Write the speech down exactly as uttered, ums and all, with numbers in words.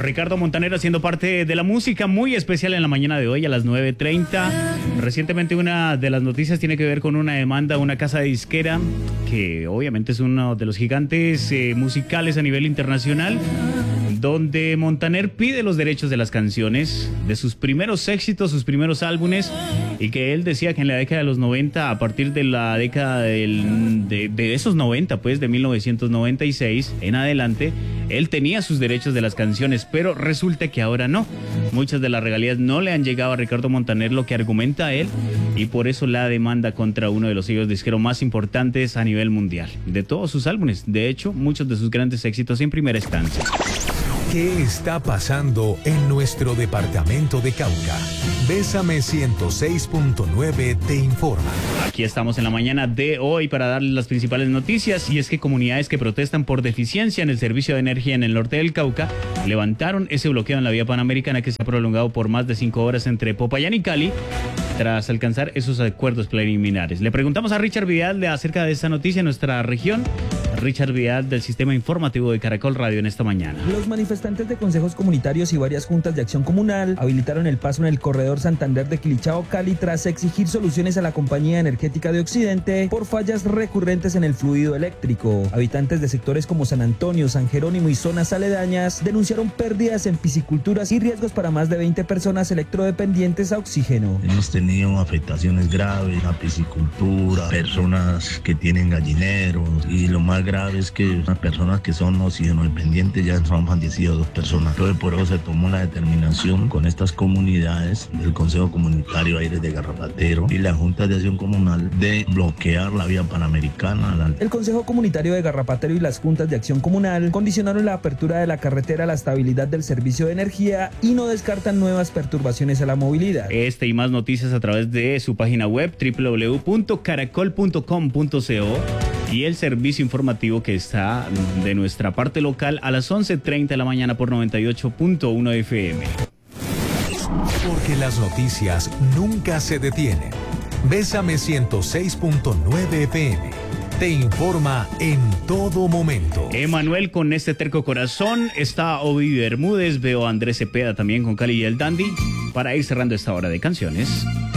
Ricardo Montaner haciendo parte de la música muy especial en la mañana de hoy a las nueve treinta. Recientemente una de las noticias tiene que ver con una demanda a una casa disquera que obviamente es uno de los gigantes eh, musicales a nivel internacional, donde Montaner pide los derechos de las canciones, de sus primeros éxitos, sus primeros álbumes, y que él decía que en la década de los noventa, a partir de la década del, de, de esos noventa, pues de mil novecientos noventa y seis en adelante, él tenía sus derechos de las canciones, pero resulta que ahora no. Muchas de las regalías no le han llegado a Ricardo Montaner, lo que argumenta él, y por eso la demanda contra uno de los sellos disqueros más importantes a nivel mundial, de todos sus álbumes, de hecho, muchos de sus grandes éxitos en primera instancia. ¿Qué está pasando en nuestro departamento de Cauca? Bésame ciento seis punto nueve te informa. Aquí estamos en la mañana de hoy para darles las principales noticias, y es que comunidades que protestan por deficiencia en el servicio de energía en el norte del Cauca levantaron ese bloqueo en la vía panamericana que se ha prolongado por más de cinco horas entre Popayán y Cali tras alcanzar esos acuerdos preliminares. Le preguntamos a Richard Vidal de acerca de esta noticia en nuestra región. Richard Vidal del Sistema Informativo de Caracol Radio en esta mañana. Los manifestantes de consejos comunitarios y varias juntas de acción comunal habilitaron el paso en el corredor Santander de Quilichao, Cali, tras exigir soluciones a la Compañía Energética de Occidente por fallas recurrentes en el fluido eléctrico. Habitantes de sectores como San Antonio, San Jerónimo y zonas aledañas denunciaron pérdidas en pisciculturas y riesgos para más de veinte personas electrodependientes a oxígeno. Hemos tenido afectaciones graves a piscicultura, personas que tienen gallineros, y lo más grave es que unas personas que son oxígeno dependientes ya han fallecido dos personas. Entonces por eso se tomó la determinación con estas comunidades del Consejo Comunitario Aires de Garrapatero y la Junta de Acción Comunal de bloquear la vía panamericana. El Consejo Comunitario de Garrapatero y las Juntas de Acción Comunal condicionaron la apertura de la carretera a la estabilidad del servicio de energía y no descartan nuevas perturbaciones a la movilidad. Este y más noticias a través de su página web doble u doble u doble u punto caracol punto com punto co y el servicio informativo que está de nuestra parte local a las once treinta de la mañana por noventa y ocho punto uno F M. Porque las noticias nunca se detienen. Bésame ciento seis punto nueve F M te informa en todo momento. Emanuel con este terco corazón, está Ovidio Bermúdez, veo a Andrés Cepeda también con Cali y el Dandy, para ir cerrando esta hora de canciones.